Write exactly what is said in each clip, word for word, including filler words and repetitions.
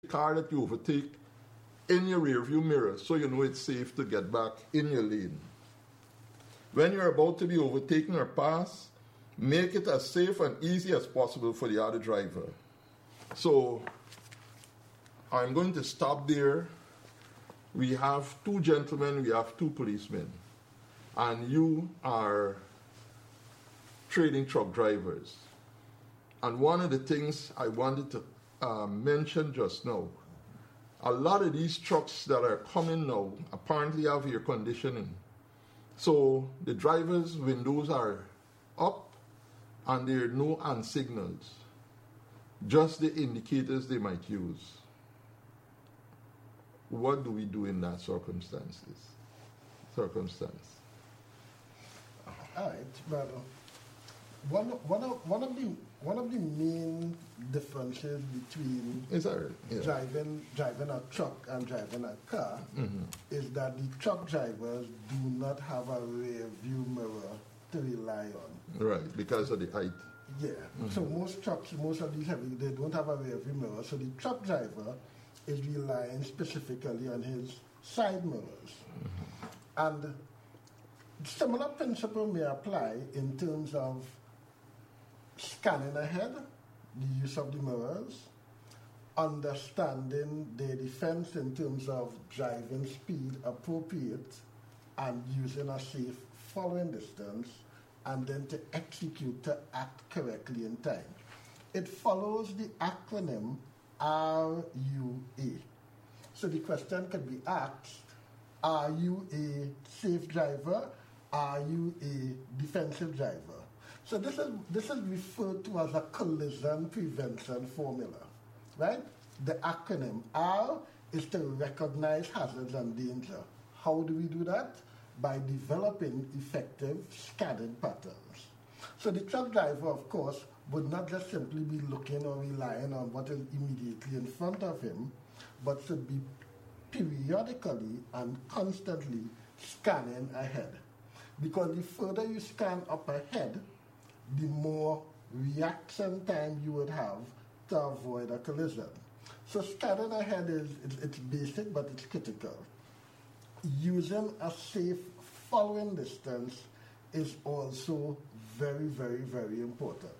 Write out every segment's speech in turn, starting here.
car that you overtake in your rearview mirror so you know it's safe to get back in your lane. When you're about to be overtaken or passed, make it as safe and easy as possible for the other driver. So I'm going to stop there. We have two gentlemen, we have two policemen, and you are trading truck drivers. And one of the things I wanted to uh, mention just now, a lot of these trucks that are coming now apparently have air conditioning. So the driver's windows are up and there are no hand signals, just the indicators they might use. What do we do in that circumstances? Circumstance. All right, well, one, one, of, one, of the, one of the main differences between Is that right? Yeah. driving, driving a truck and driving a car Mm-hmm. is that the truck drivers do not have a rear view mirror to rely on. Right, because of the height. Yeah, mm-hmm. So most trucks, most of these heavy, they don't have a rear view mirror. So the truck driver is relying specifically on his side mirrors. Mm-hmm. And similar principle may apply in terms of scanning ahead, the use of the mirrors, understanding the defense in terms of driving speed appropriate and using a safe following distance, and then to execute, to act correctly in time. It follows the acronym R U A. So the question can be asked, are you a safe driver? Are you a defensive driver? So this is, this is referred to as a collision prevention formula, right? The acronym R is to recognize hazards and danger. How do we do that? By developing effective scanning patterns. So the truck driver, of course, would not just simply be looking or relying on what is immediately in front of him, but should be periodically and constantly scanning ahead. Because the further you scan up ahead, the more reaction time you would have to avoid a collision. So scanning ahead is it's, it's basic, but it's critical. Using a safe following distance is also very, very, very important.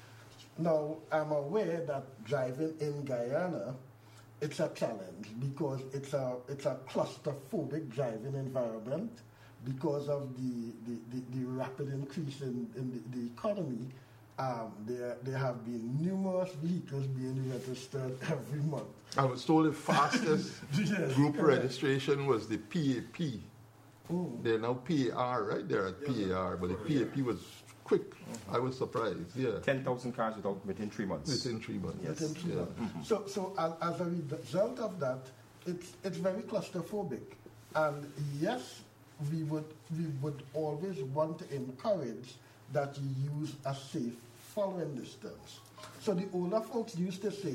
Now, I'm aware that driving in Guyana, it's a challenge because it's a it's a claustrophobic driving environment because of the, the, the, the rapid increase in, in the, the economy. Um, there, there have been numerous vehicles being registered every month. I was told the fastest Yes, group correct. registration was the P A P. Mm. They're now P A R, right? They're at P A R, but the P A P was quick. I was surprised, yeah. ten thousand cars without, within three months. Within three months. Yes. Within three Yeah. months. Mm-hmm. So, so as, as a result of that, it's, it's very claustrophobic. And yes, we would, we would always want to encourage that you use a safe following distance. So the older folks used to say,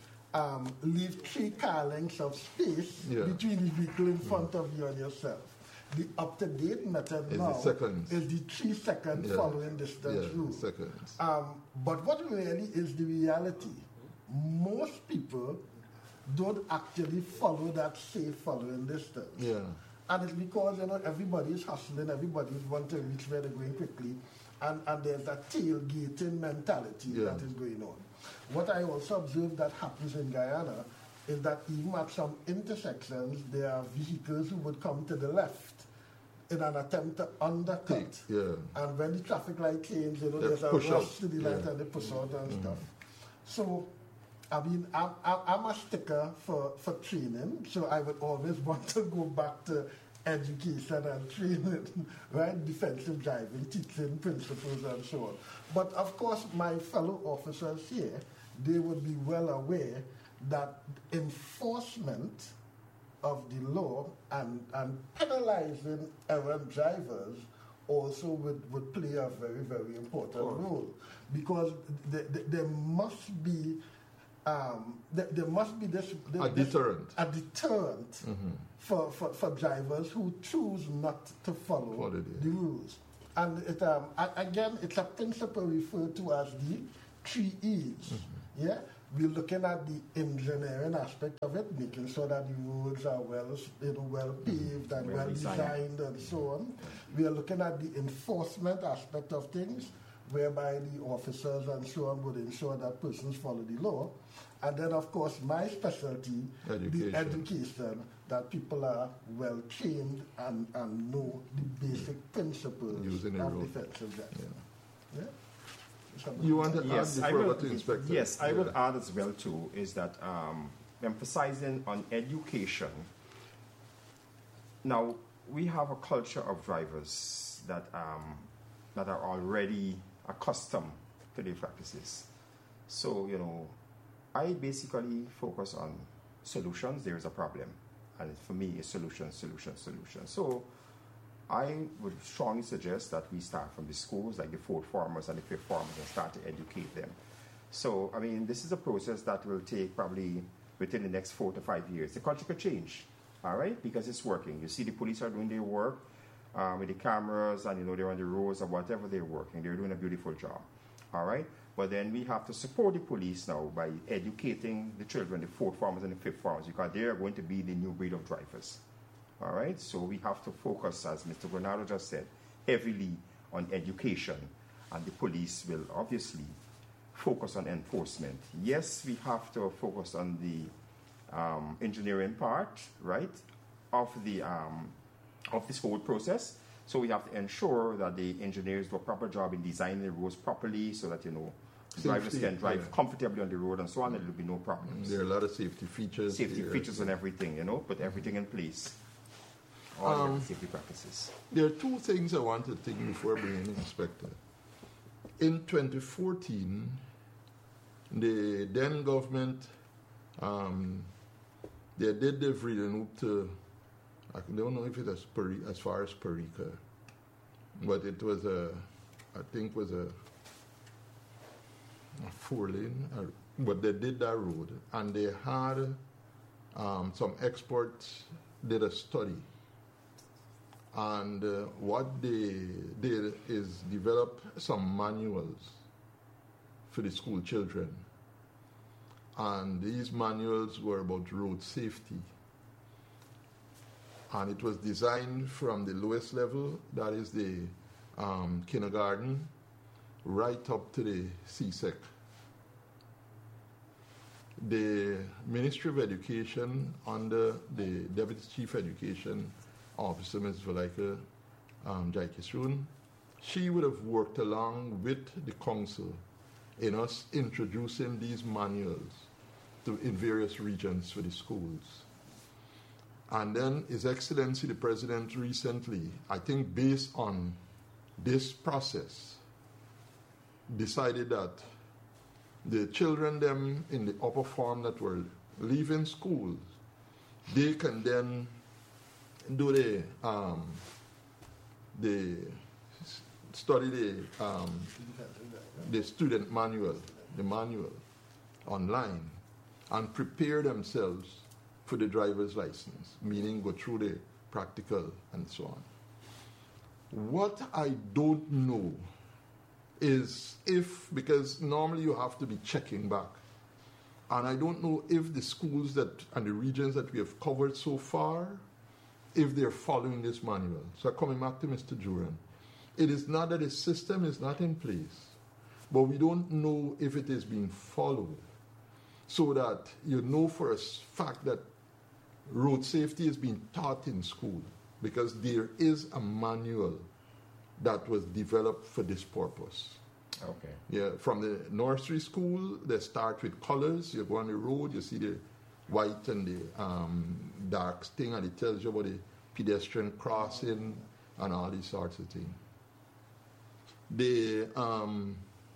um, leave three car lengths of space Yeah. between the vehicle in front of you and yourself. The up-to-date method Is now the seconds. is the three-second Yeah. following distance Yeah, rule. seconds. Um, but what really is the reality? Most people don't actually follow that safe following distance. Yeah. And it's because, you know, everybody is hustling, everybody wants to reach where they're going quickly, and, and there's a tailgating mentality Yeah. that is going on. What I also observe that happens in Guyana is that even at some intersections, there are vehicles who would come to the left in an attempt to undercut. Yeah. And when the traffic light changes, you know, They there's a push rush out. to the light Yeah. and they push out and stuff. So, I mean, I'm, I'm I'm a sticker for, for training, so I would always want to go back to education and training, right? Defensive driving, teaching principles and so on. But of course, my fellow officers here, they would be well aware that enforcement of the law and, and penalizing errant drivers also would, would play a very, very important role. Because th- th- there must be um, th- there must be this, this A deterrent. a deterrent Mm-hmm. for, for, for drivers who choose not to follow Follow the- the rules. And it, um, a- again, it's a principle referred to as the three E's. Mm-hmm. Yeah. We're looking at the engineering aspect of it, making sure that the roads are well, you know, well paved and Well well designed. designed and so on. We are looking at the enforcement aspect of things, whereby the officers and so on would ensure that persons follow the law. And then, of course, my specialty, Education. the education, that people are well trained and, and know the basic principles Using the of road. defensive driving. Yeah. Something You want like to that. Yes, add I before will, I go to Inspector? yes, I Yeah. will add as well too, is that um, emphasizing on education. Now, we have a culture of drivers that, um, that are already accustomed to the practices. So, you know, I basically focus on solutions. There is a problem. And for me, it's solution, solution, solution. So I would strongly suggest that we start from the schools, like the fourth formers and the fifth formers, and start to educate them. So, I mean, this is a process that will take probably within the next four to five years. The culture could change, all right, because it's working. You see the police are doing their work uh, with the cameras, and, you know, they're on the roads or whatever they're working. They're doing a beautiful job, all right? But then we have to support the police now by educating the children, the fourth formers and the fifth formers, because they are going to be the new breed of drivers. All right, so we have to focus, as Mister Granado just said, heavily on education, and the police will obviously focus on enforcement. Yes, we have to focus on the um, engineering part, right, of the um, of this whole process. So we have to ensure that the engineers do a proper job in designing the roads properly, so that, you know, drivers Safety, can drive yeah. comfortably on the road and so on, and there will be no problems. There are a lot of safety features. Safety here. features and everything, you know, put everything in place. All Um, the safety practices. There are two things I want to think before bringing the inspector. In twenty fourteen, the then government, um, they did the freedom to, I don't know if it was Pari, as far as Parika, but it was a, I think was a, a four lane, uh, but they did that road, and they had um, some experts did a study. And uh, what they did is develop some manuals for the school children. And these manuals were about road safety. And it was designed from the lowest level, that is the um, kindergarten, right up to the C SEC. The Ministry of Education, under the Deputy Chief Education Officer, Miz Valaika um, Jaikisrun, she would have worked along with the council in us introducing these manuals to, in various regions for the schools. And then His Excellency the President recently, I think based on this process, decided that the children them in the upper form that were leaving schools, they can then do the um, the study the um, the student manual, the manual online, and prepare themselves for the driver's license, meaning go through the practical and so on. What I don't know is if, because normally you have to be checking back, and I don't know if the schools that and the regions that we have covered so far, if they're following this manual. So coming back to Mister Juran, it is not that the system is not in place, but we don't know if it is being followed, so that you know for a fact that road safety is being taught in school, because there is a manual that was developed for this purpose. Okay. Yeah, from the nursery school, they start with colors. You go on the road, you see the white and the um, dark thing, and it tells you about the pedestrian crossing and all these sorts of things. The um,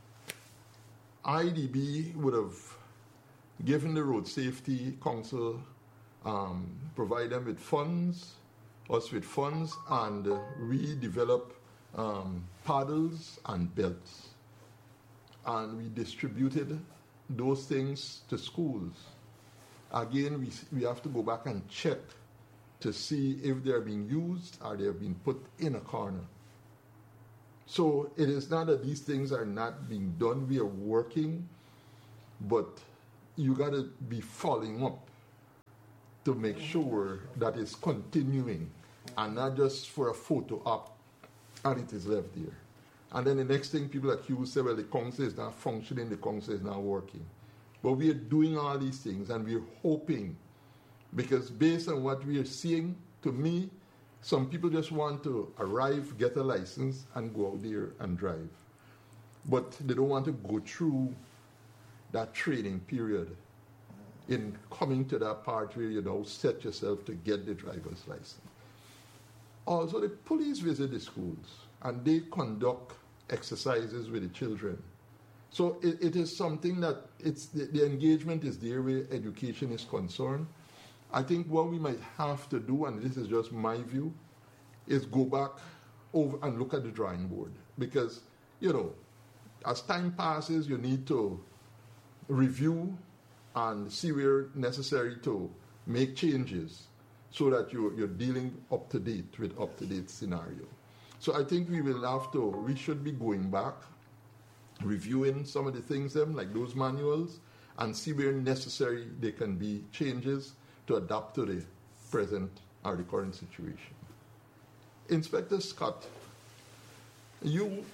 I D B would have given the Road Safety Council, um, provide them with funds, us with funds, and uh, we develop um, paddles and belts. And we distributed those things to schools. Again, we, we have to go back and check to see if they're being used or they're being put in a corner. So it is not that these things are not being done. We are working, but you got to be following up to make sure that it's continuing and not just for a photo op and it is left there. And then the next thing people accuse, say, well, the council is not functioning, the council is not working. But we are doing all these things and we're hoping, because based on what we are seeing, to me, some people just want to arrive, get a license, and go out there and drive. But they don't want to go through that training period in coming to that part where you now set yourself to get the driver's license. Also, the police visit the schools and they conduct exercises with the children. So it, it is something that it's the, the engagement is there where education is concerned. I think what we might have to do, and this is just my view, is go back over and look at the drawing board. Because, you know, as time passes, you need to review and see where necessary to make changes so that you're, you're dealing up to date with up to date scenario. So I think we will have to, we should be going back, reviewing some of the things, them, like those manuals, and see where necessary there can be changes to adapt to the present or the current situation. Inspector Scott, you,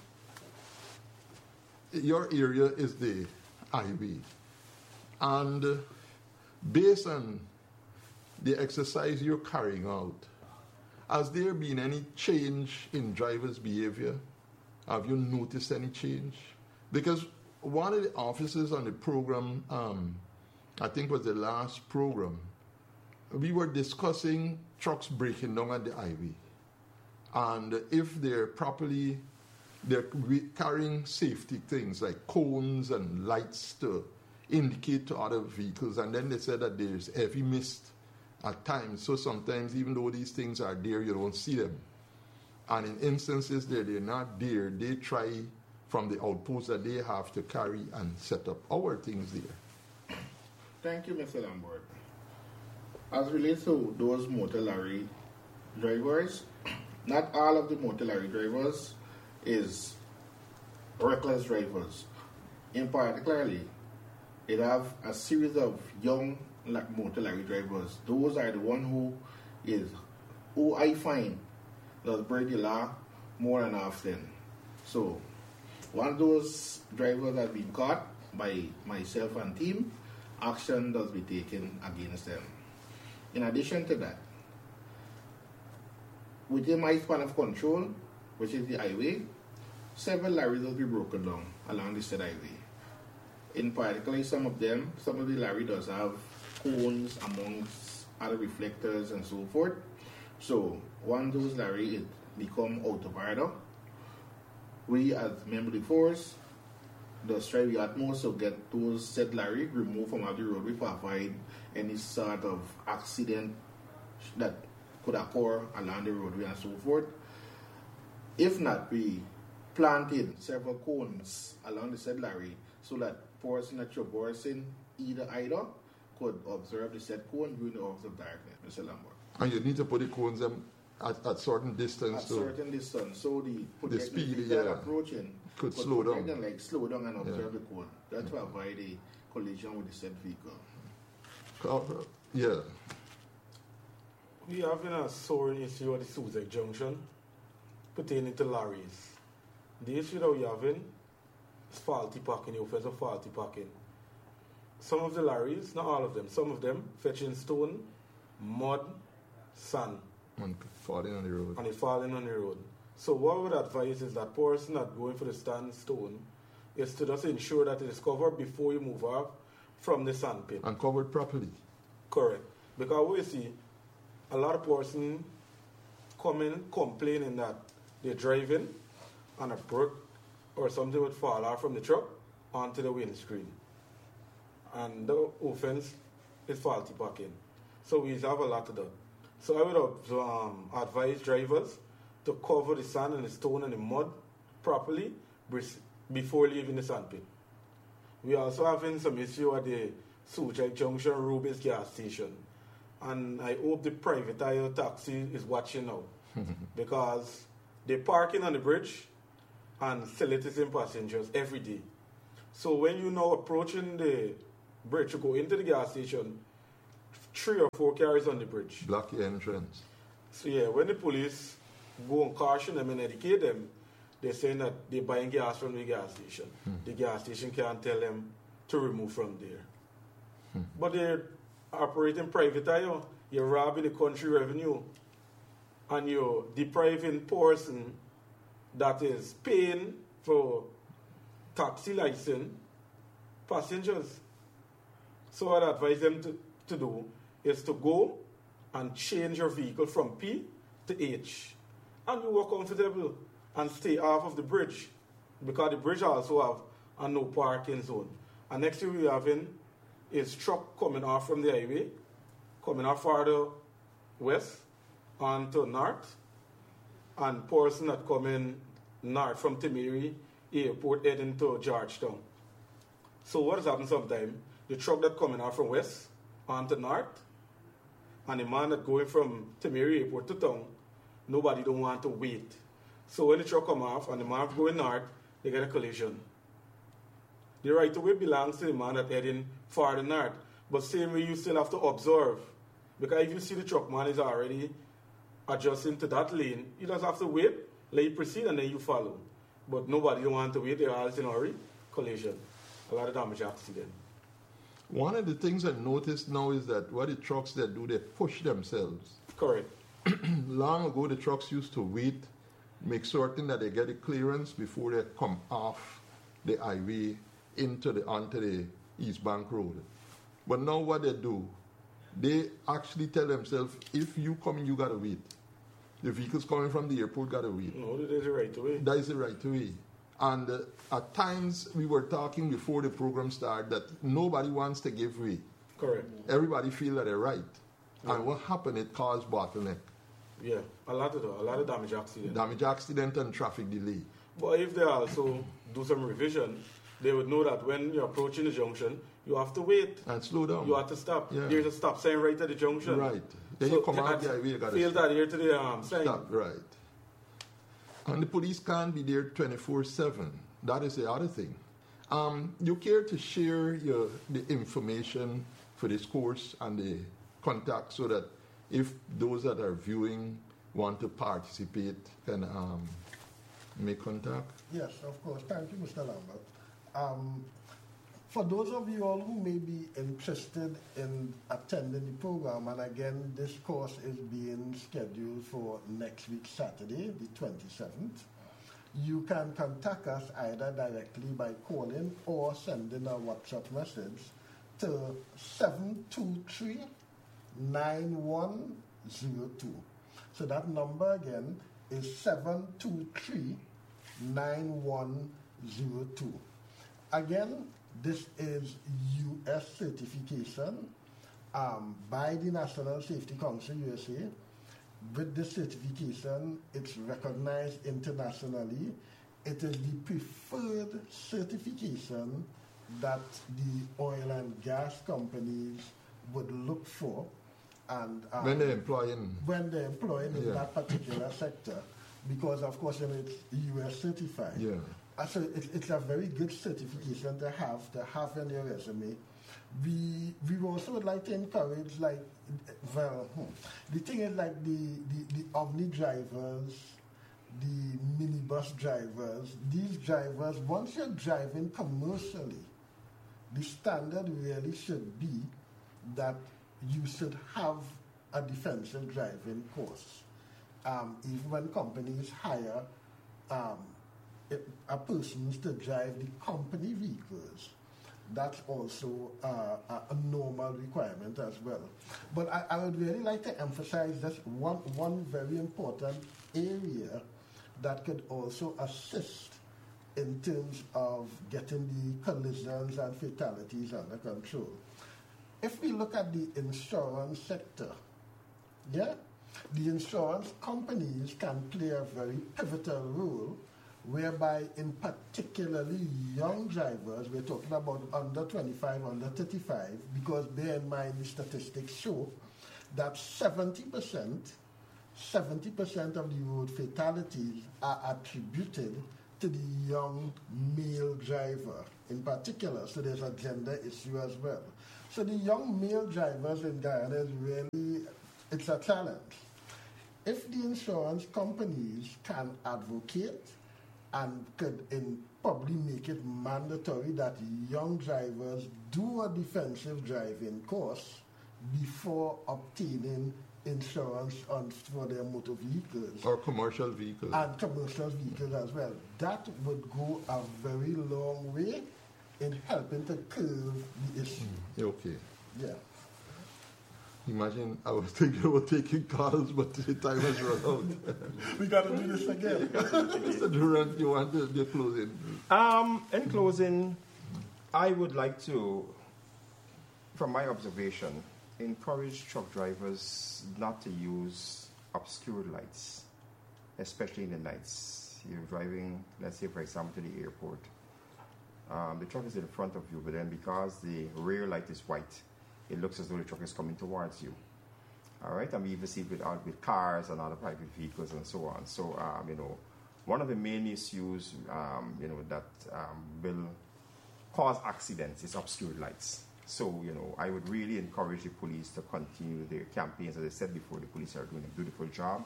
your area is the highway, and based on the exercise you're carrying out, has there been any change in drivers' behavior? Have you noticed any change? Because one of the officers on the program, um, I think was the last program, we were discussing trucks breaking down at the highway. And if they're properly, they're carrying safety things like cones and lights to indicate to other vehicles. And then they said that there's heavy mist at times. So sometimes, even though these things are there, you don't see them. And in instances that they're not there, they try from the outposts that they have to carry and set up our things there. Thank you, Mister Lambert. As relates to those motor lorry drivers, not all of the motor lorry drivers is reckless drivers. In particularly, it have a series of young motor lorry drivers. Those are the one who is who I find does break the law more than often. So, one of those drivers has been caught by myself and team. Action does be taken against them. In addition to that, within my span of control, which is the highway, several lorries will be broken down along the said highway. In particular, some of them, some of the lorry does have cones amongst other reflectors and so forth. So, once those lorry it become out of order, we as member of the force does try the utmost to get those said lorry removed from out the roadway to avoid any sort of accident that could occur along the roadway and so forth. If not, we planted several cones along the said lorry so that person that you're traversing either either could observe the said cone during the hours of darkness, Mister Lambert. And you need to put the cones um, at at certain distance. At certain distance, so the, the speed yeah, yeah, approaching could slow down. Them, like slow down and observe yeah. the cone. That's to avoid a collision with the said vehicle. Uh, yeah. We have a sore issue at the Suzac Junction pertaining to lorries. The issue that we have in is faulty parking, the offense of faulty parking. Some of the lorries, not all of them, some of them fetching stone, mud, sand. And falling on the road. And it's falling on the road. So what I would advise is that person not going for the sand stone is to just ensure that it is covered before you move off from the sand pit. And covered properly. Correct. Because we see a lot of person coming complaining that they're driving and a brick or something would fall out from the truck onto the windscreen. And the offense is faulty parking. So we have a lot of that. So I would um, advise drivers to cover the sand and the stone and the mud properly before leaving the sandpit. We are also having some issue at the Suzac Junction Rubis gas station. And I hope the privatized taxi is watching now. Because they're parking on the bridge and soliciting passengers every day. So when you're now approaching the bridge to go into the gas station, three or four cars on the bridge. Block your entrance. So yeah, when the police go and caution them and educate them, they're saying that they're buying gas from the gas station. Hmm. The gas station can't tell them to remove from there. Hmm. But they're operating private eye. You're robbing the country revenue and you're depriving person that is paying for taxi license passengers. So what I advise them to, to do is to go and change your vehicle from P to H. And you walk comfortable and stay off of the bridge, because the bridge also have a no parking zone. And next thing we're having is truck coming off from the highway, coming off farther west onto north, and person that coming north from Timiri Airport heading to Georgetown. So what has happened sometimes? The truck that coming out from west onto north, and the man that going from Timiri Airport to town, nobody don't want to wait. So when the truck come off and the man going north, they get a collision. The right of way belongs to the man that heading farther north. But same way you still have to observe. Because if you see the truck man is already adjusting to that lane, you just have to wait, let you proceed, and then you follow. But nobody don't want to wait, they're all in a hurry, collision. A lot of damage accident. One of the things I noticed now is that what the trucks that do, they push themselves. Correct. Long ago, the trucks used to wait, make certain that they get the clearance before they come off the highway into the onto the East Bank Road. But now what they do, they actually tell themselves, if you come in, you gotta wait. The vehicles coming from the airport gotta wait. No, that is the right way. That is the right way. And uh, at times we were talking before the program started that nobody wants to give way. Correct. Everybody feel that they're right. Yeah. And what happened? It caused bottleneck. Yeah, a lot of a lot of damage accident. Damage accident and traffic delay. But if they also do some revision, they would know that when you're approaching the junction, you have to wait. And slow down. You have to stop. Yeah. There's a stop sign right at the junction. Right. Then So you come to out add- the highway, you got Fail to that here to the um, sign. stop. Right. And the police can't be there twenty-four seven. That is the other thing. Um, you care to share your the information for this course and the contact so that if those that are viewing want to participate can um, make contact? Yes, of course. Thank you, Mister Lambert. Um, for those of you all who may be interested in attending the program, and again, this course is being scheduled for next week, Saturday, the twenty-seventh, you can contact us either directly by calling or sending a WhatsApp message to seven two three, nine one zero two. So that number again is seven two three, nine one zero two. Again, this is U S certification um, by the National Safety Council U S A. With this certification, it's recognized internationally. It is the preferred certification that the oil and gas companies would look for. And um, When they're employing. when they're employed in Yeah. that particular sector, because of course then it's U S certified. Yeah. Uh, So it, it's a very good certification to have to have on your resume. We we also would like to encourage, like, well, hmm, the thing is, like the, the, the Omni drivers, the minibus drivers, these drivers, once you're driving commercially, the standard really should be that you should have a defensive driving course. Um, even when companies hire um, a person to drive the company vehicles, that's also uh, a normal requirement as well. But I, I would really like to emphasize just one, one very important area that could also assist in terms of getting the collisions and fatalities under control. If we look at the insurance sector, yeah, the insurance companies can play a very pivotal role, whereby in particularly young drivers, we're talking about under twenty-five, under thirty-five, because bear in mind the statistics show that seventy percent, seventy percent of the road fatalities are attributed to the young male driver in particular. So there's a gender issue as well. So the young male drivers in Guyana is really, it's a challenge. If the insurance companies can advocate and could in probably make it mandatory that young drivers do a defensive driving course before obtaining insurance on for their motor vehicles. Or commercial vehicles. And commercial vehicles as well. That would go a very long way in helping to curb the issue. Mm. Okay. Yeah. Imagine, I was thinking about taking calls, but the time has run out. We got to do this again. Mister Durant, you want to the closing? Um, in closing, I would like to, from my observation, encourage truck drivers not to use obscured lights, especially in the nights. You're driving, let's say, for example, to the airport. Um, the truck is in front of you, but then because the rear light is white, it looks as though the truck is coming towards you. All right, and we even see it with, with cars and other private vehicles and so on. So, um, you know, one of the main issues, um, you know, that um, will cause accidents is obscured lights. So, you know, I would really encourage the police to continue their campaigns. As I said before, the police are doing a beautiful job.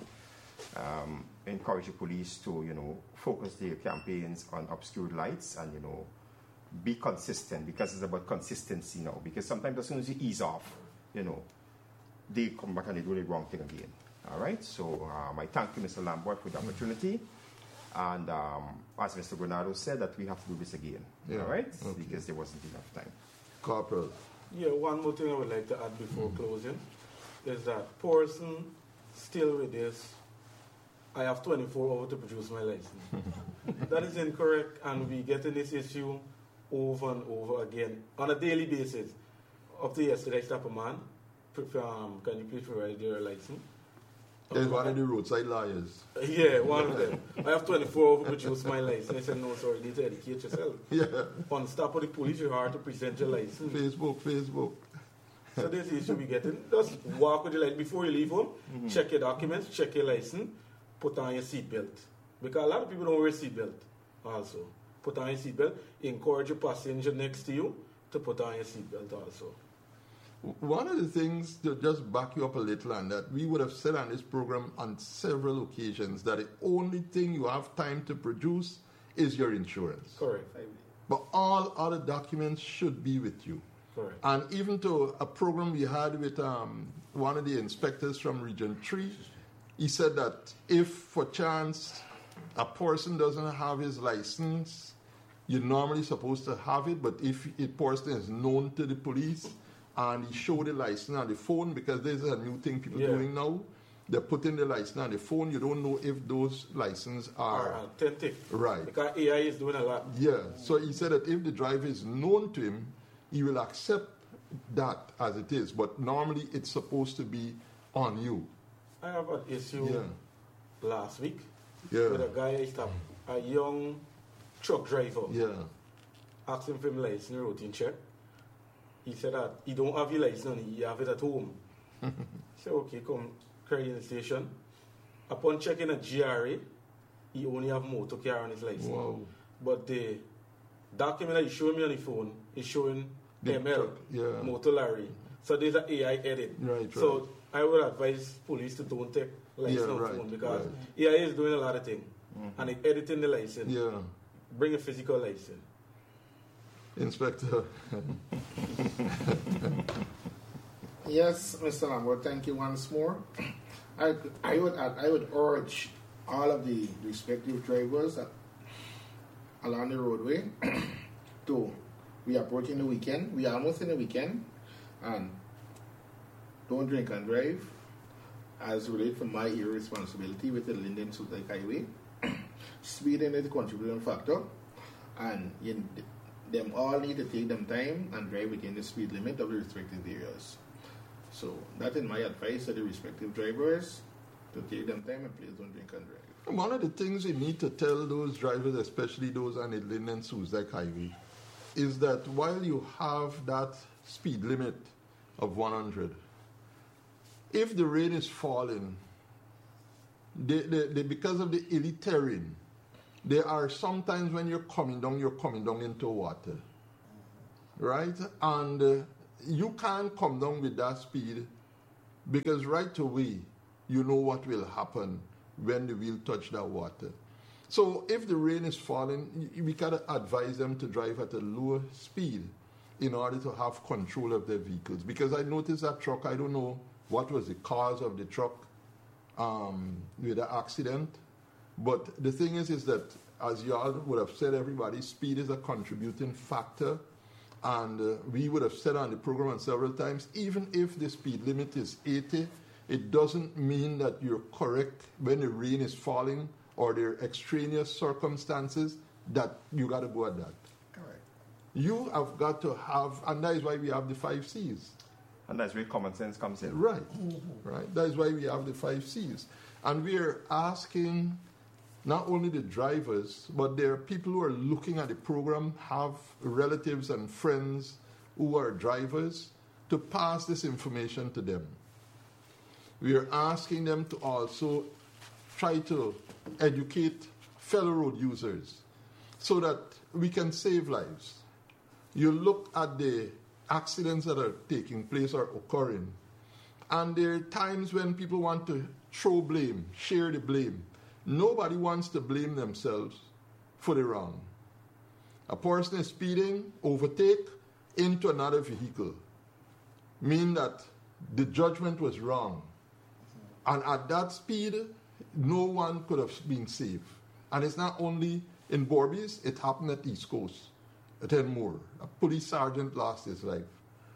Um, encourage the police to, you know, focus their campaigns on obscured lights and, you know, be consistent, because it's about consistency now. Because sometimes as soon as you ease off, you know, they come back and they do the wrong thing again. All right? So um, I thank you, Mister Lambert, for the opportunity. And um, as Mister Granado said, that we have to do this again. Yeah. All right? Okay. Because there wasn't enough time. Corporal. Yeah, one more thing I would like to add before mm. closing is that person still with this, I have twenty-four hours to produce my license. That is incorrect, and we get in this issue over and over again on a daily basis. Up to yesterday, I stopped a man. Um, can you please provide your license? There's one of the roadside liars. Yeah, one of them. I have twenty-four hours to produce my license. I said, no, sorry, you need to educate yourself. Yeah. On stop of the police, you have to present your license. Facebook, Facebook. So this issue we get in. Just walk with your license before you leave home. Mm-hmm. Check your documents, check your license, put on your seatbelt. Because a lot of people don't wear seatbelt also. Put on your seatbelt. Encourage your passenger next to you to put on your seatbelt also. One of the things to just back you up a little, and that we would have said on this program on several occasions, that the only thing you have time to produce is your insurance. Correct. But all other documents should be with you. Correct. And even to a program we had with um, one of the inspectors from Region three, he said that if for chance a person doesn't have his license, you're normally supposed to have it, but if a person is known to the police and he showed the license on the phone, because there's a new thing people yeah. doing now, they're putting the license on the phone, you don't know if those licenses are, are authentic. Right. Because A I is doing a lot. Yeah, so he said that if the driver is known to him, he will accept that as it is, but normally it's supposed to be on you. I have an issue yeah. last week yeah. with a guy I stopped, a young truck driver. Yeah. Asked him for his license routine check. He said that he don't have his license and he have it at home. I said, okay, come carry in the station. Upon checking a G R A, he only have motor car on his license. Wow. But the document that he showed me on the phone is showing The M L, truck, yeah. motor lorry. So there's an A I edit. Right, so right. I would advise police to don't take license Yeah, on right, phone because right. A I is doing a lot of things. Mm-hmm. And they editing the license. Yeah. Bring a physical license. Inspector. Yes, Mister Lambert, thank you once more. I, I would I would urge all of the respective drivers along the roadway to, we are approaching the weekend, we are almost in the weekend, and don't drink and drive as related to my irresponsibility with the Linden Sutlake Highway. Speeding is a contributing factor, and you, them all need to take them time and drive within the speed limit of the respective areas. So that is my advice to the respective drivers, to take them time and please don't drink and drive. One of the things we need to tell those drivers, especially those on the Linden Sutlake Highway, is that while you have that speed limit of one hundred, if the rain is falling, they, they, they, because of the hilly terrain, there are sometimes when you're coming down, you're coming down into water. Right? And uh, you can't come down with that speed because right away you know what will happen when the wheel touch that water. So if the rain is falling, we gotta advise them to drive at a lower speed in order to have control of their vehicles. Because I noticed that truck, I don't know what was the cause of the truck um, with the accident, but the thing is, is that, as y'all would have said, everybody, speed is a contributing factor, and uh, we would have said on the program several times, even if the speed limit is eighty, it doesn't mean that you're correct when the rain is falling or there are extraneous circumstances that you got to go at that. Correct. You have got to have, and that is why we have the five C's. And that's where common sense comes in. Right, right. That is why we have the five C's. And we are asking not only the drivers, but there are people who are looking at the program, have relatives and friends who are drivers, to pass this information to them. We are asking them to also try to educate fellow road users so that we can save lives. You look at the accidents that are taking place or occurring, and there are times when people want to throw blame, share the blame. Nobody wants to blame themselves for the wrong. A person is speeding, overtake into another vehicle, mean that the judgment was wrong. And at that speed, no one could have been safe. And it's not only in Borbies, it happened at East Coast, at Enmore. A police sergeant lost his life.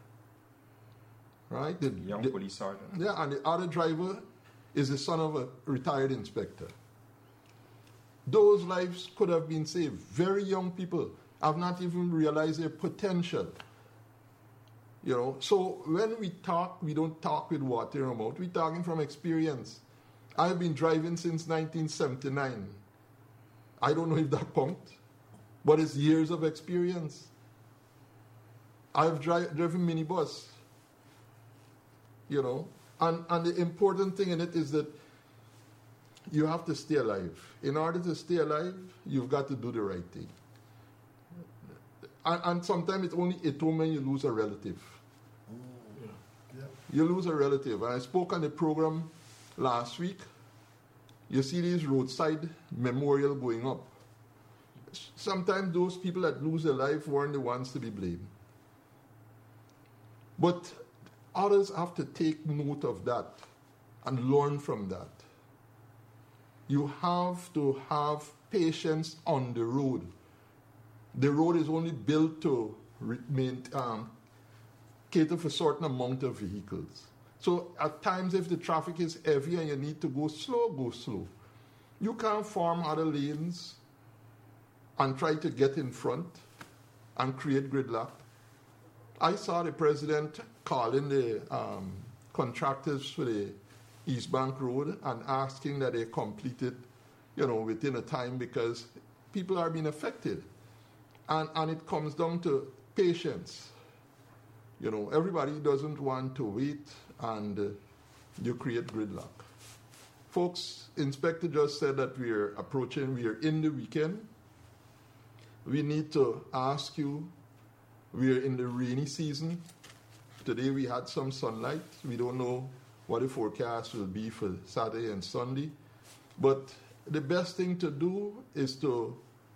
Right? The, Young the, police sergeant. Yeah, and the other driver is the son of a retired inspector. Those lives could have been saved. Very young people have not even realized their potential. You know, so when we talk, we don't talk with water in our mouth. We're talking from experience. I've been driving since nineteen seventy-nine. I don't know if that counts, but it's years of experience. I've dri- driven minibus, you know, and, and the important thing in it is that you have to stay alive. In order to stay alive, you've got to do the right thing. And, and sometimes it's only a time when you lose a relative. Yeah. Yeah. You lose a relative. And I spoke on the program last week. You see these roadside memorial going up. Sometimes those people that lose their life weren't the ones to be blamed. But others have to take note of that and learn from that. You have to have patience on the road. The road is only built to remain, um, cater for a certain amount of vehicles. So at times if the traffic is heavy and you need to go slow, go slow. You can't form other lanes and try to get in front and create gridlock. I saw the president calling the um, contractors for the East Bank Road and asking that they complete it, you know, within a time because people are being affected. And, and it comes down to patience. You know, everybody doesn't want to wait and uh, you create gridlock. Folks, Inspector just said that we are approaching, we are in the weekend. We need to ask you, we are in the rainy season. Today we had some sunlight. We don't know what the forecast will be for Saturday and Sunday. But the best thing to do is to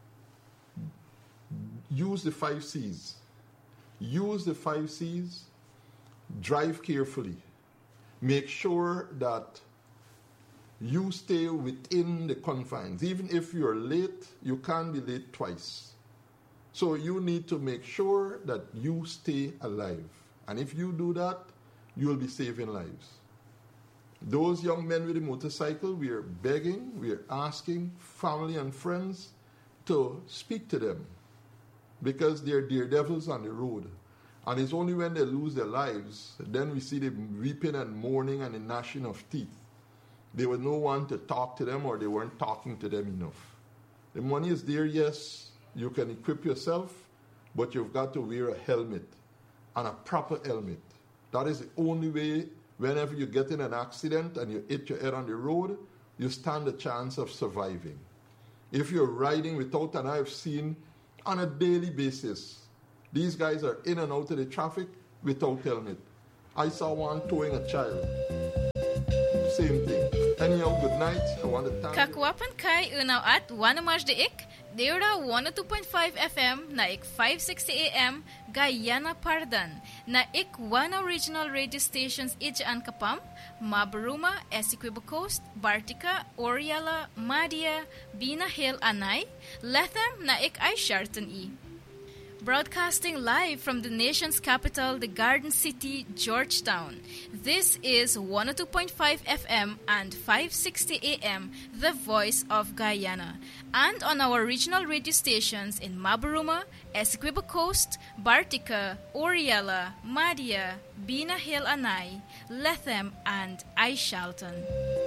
use the five C's. Use the five C's. Drive carefully. Make sure that you stay within the confines. Even if you're late, you can't be late twice. So you need to make sure that you stay alive. And if you do that, you'll be saving lives. Those young men with the motorcycle, we are begging, we are asking family and friends to speak to them because they're daredevils on the road. And it's only when they lose their lives, then we see them weeping and mourning and the gnashing of teeth. There was no one to talk to them or they weren't talking to them enough. The money is there, yes, you can equip yourself, but you've got to wear a helmet and a proper helmet. That is the only way. Whenever you get in an accident and you hit your head on the road, you stand a chance of surviving. if you're riding without, and I've seen on a daily basis, these guys are in and out of the traffic without helmet. I saw one towing a child. Same thing. Anyhow, good night. I want to thank Kakwapan kai unaw at wanamaj de ik, deura one oh two point five F M na ik five sixty A M Guyana Pardan na ik wana regional radio stations Ijaan Kapam, Mabaruma, Essequibo Coast, Bartica, Oriala, Madia, Bina Hill Anay, Lethem na ik ay Sharton E. Broadcasting live from the nation's capital, the Garden City, Georgetown. This is one oh two point five F M and five sixty A M, the voice of Guyana. And on our regional radio stations in Mabaruma, Essequibo Coast, Bartica, Oriala, Madia, Bina Hill Anay, Lethem, and Aishalton.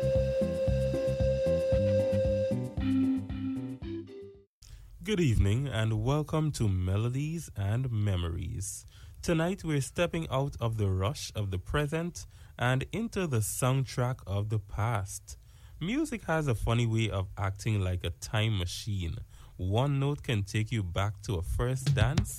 Good evening and welcome to Melodies and Memories. Tonight we're stepping out of the rush of the present and into the soundtrack of the past. Music has a funny way of acting like a time machine. One note can take you back to a first dance,